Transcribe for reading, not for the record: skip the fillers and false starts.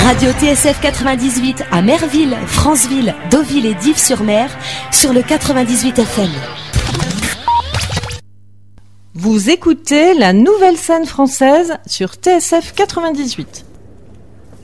Radio TSF 98 à Merville, Franceville, Deauville et Dives-sur-Mer sur le 98 FM. Vous écoutez la nouvelle scène française sur TSF 98.